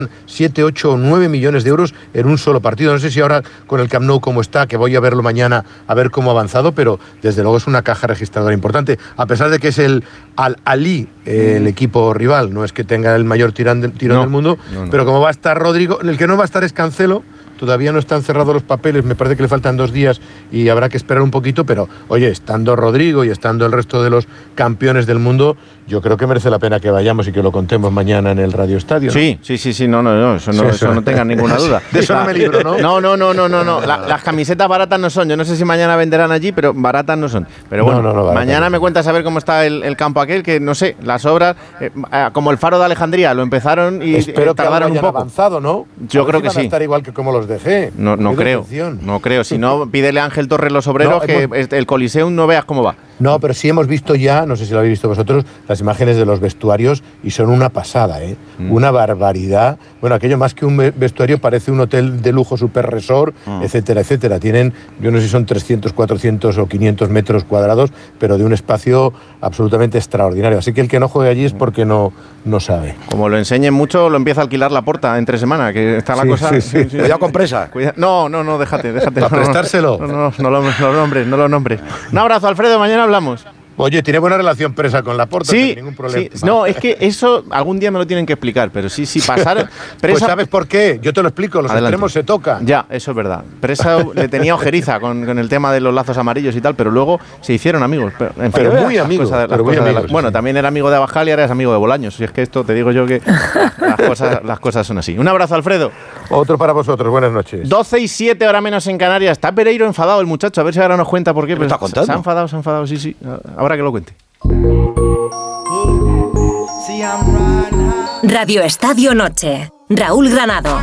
7, 8 o 9 millones de euros en un solo partido. No sé si ahora con el Camp Nou cómo está, que voy a verlo mañana a ver cómo ha avanzado, pero desde luego es una caja registradora importante, a pesar de que es el Al-Ahly, el equipo rival, no es que tenga el mayor tirón del mundo, pero como va a estar Rodrigo, el que no va a estar es Cancelo. Todavía no están cerrados los papeles, me parece que le faltan 2 días y habrá que esperar un poquito, pero oye, estando Rodrigo y estando el resto de los campeones del mundo, yo creo que merece la pena que vayamos y que lo contemos mañana en el Radio Estadio, ¿no? Sí, no, eso no tengan ninguna duda. De eso no me libro, ¿no? No. Las camisetas baratas no son, yo no sé si mañana venderán allí, pero baratas no son. Pero bueno, mañana me cuentas a ver cómo está el campo aquel, que no sé, las obras, como el Faro de Alejandría, lo empezaron y tardaron un poco. Avanzado, ¿no? Yo creo que sí. Van a estar igual que como los dejé. No creo. Si no, pídele a Ángel Torres los obreros el Coliseum no veas cómo va. No, pero sí hemos visto ya, no sé si lo habéis visto vosotros, las imágenes de los vestuarios y son una pasada, ¿eh? Una barbaridad. Bueno, aquello más que un vestuario parece un hotel de lujo, super resort, etcétera, etcétera. Tienen, yo no sé si son 300, 400 o 500 metros cuadrados, pero de un espacio absolutamente extraordinario. Así que el que no juegue allí es porque no sabe. Como lo enseñen mucho, lo empieza a alquilar Laporta entre semana, que está la cosa... Sí. Cuidado con Presa. No, déjate. Para prestárselo. No lo nombres. Un abrazo, Alfredo, mañana hablamos. Oye, tiene buena relación Presa con Laporta, sin ningún problema. Sí. No, es que eso algún día me lo tienen que explicar, pero sí, pasar... Presa... Pues ¿sabes por qué? Yo te lo explico, los extremos se tocan. Ya, eso es verdad. Presa le tenía ojeriza con el tema de los lazos amarillos y tal, pero luego se hicieron amigos. Pero muy amigos. Bueno, también era amigo de Abascal y ahora es amigo de Bolaños. Si es que esto, te digo yo que las cosas son así. Un abrazo, Alfredo. Otro para vosotros, buenas noches. 12:07, hora menos en Canarias. Está Pereiro enfadado el muchacho, a ver si ahora nos cuenta por qué. ¿Pero está contando? Se ha enfadado, sí. Ahora que lo cuente. Radio Estadio Noche. Raúl Granado.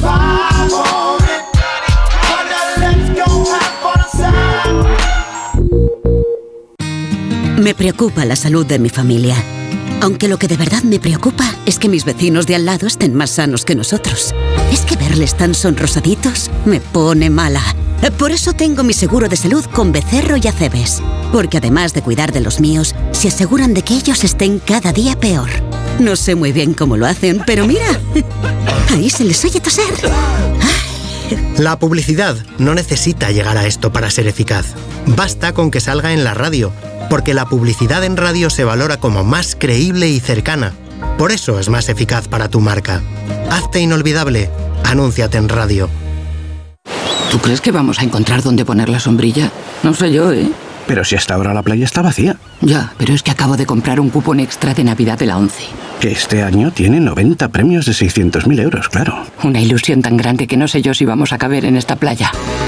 Me preocupa la salud de mi familia. Aunque lo que de verdad me preocupa es que mis vecinos de al lado estén más sanos que nosotros. Es que verles tan sonrosaditos me pone mala. Por eso tengo mi seguro de salud con Becerro y Acebes. Porque además de cuidar de los míos, se aseguran de que ellos estén cada día peor. No sé muy bien cómo lo hacen, pero mira, ahí se les oye toser. La publicidad no necesita llegar a esto para ser eficaz. Basta con que salga en la radio, porque la publicidad en radio se valora como más creíble y cercana. Por eso es más eficaz para tu marca. Hazte inolvidable. Anúnciate en radio. ¿Tú crees que vamos a encontrar dónde poner la sombrilla? No sé yo, ¿eh? Pero si hasta ahora la playa está vacía. Ya, pero es que acabo de comprar un cupón extra de Navidad de la ONCE. Que este año tiene 90 premios de 600.000 euros, claro. Una ilusión tan grande que no sé yo si vamos a caber en esta playa.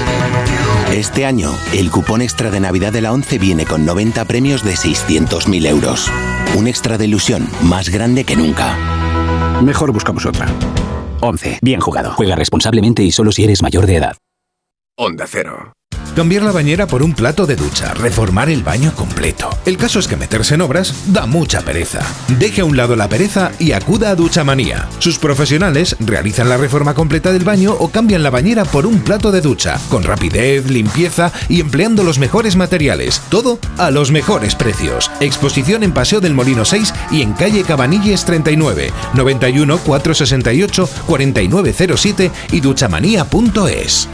Este año, el cupón extra de Navidad de la ONCE viene con 90 premios de 600.000 euros. Un extra de ilusión más grande que nunca. Mejor buscamos otra. ONCE. Bien jugado. Juega responsablemente y solo si eres mayor de edad. Onda Cero. Cambiar la bañera por un plato de ducha, reformar el baño completo. El caso es que meterse en obras da mucha pereza. Deje a un lado la pereza y acuda a Duchamanía. Sus profesionales realizan la reforma completa del baño o cambian la bañera por un plato de ducha, con rapidez, limpieza y empleando los mejores materiales. Todo a los mejores precios. Exposición en Paseo del Molino 6 y en calle Cabanilles 39, 91 468 4907 y duchamanía.es.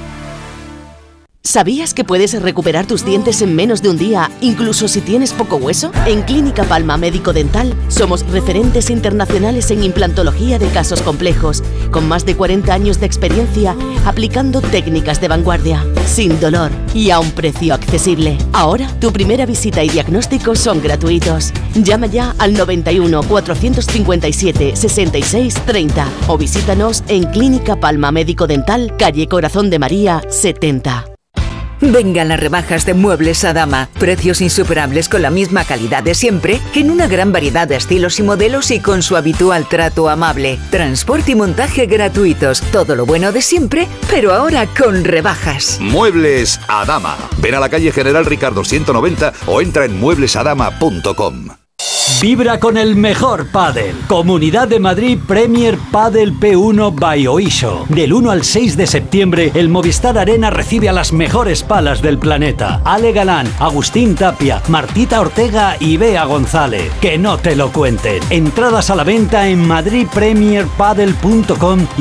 ¿Sabías que puedes recuperar tus dientes en menos de un día, incluso si tienes poco hueso? En Clínica Palma Médico Dental somos referentes internacionales en implantología de casos complejos, con más de 40 años de experiencia aplicando técnicas de vanguardia, sin dolor y a un precio accesible. Ahora, tu primera visita y diagnóstico son gratuitos. Llama ya al 91 457 66 30 o visítanos en Clínica Palma Médico Dental, calle Corazón de María 70. Vengan las rebajas de Muebles Adama. Precios insuperables con la misma calidad de siempre, en una gran variedad de estilos y modelos y con su habitual trato amable. Transporte y montaje gratuitos. Todo lo bueno de siempre, pero ahora con rebajas. Muebles Adama. Ven a la calle General Ricardo 190 o entra en mueblesadama.com. Vibra con el mejor pádel. Comunidad de Madrid Premier Padel P1 by Oisho. Del 1 al 6 de septiembre, el Movistar Arena recibe a las mejores palas del planeta. Ale Galán, Agustín Tapia, Martita Ortega y Bea González. Que no te lo cuenten. Entradas a la venta en madridpremierpadel.com